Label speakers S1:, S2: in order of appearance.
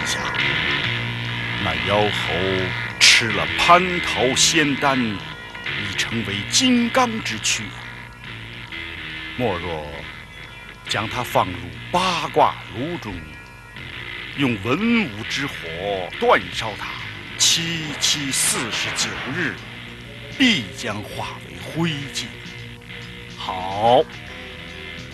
S1: 下，那妖猴吃了蟠桃仙丹，已成为金刚之躯。莫若将它放入八卦炉中，用文武之火煅烧它749日，必将化为灰烬。好，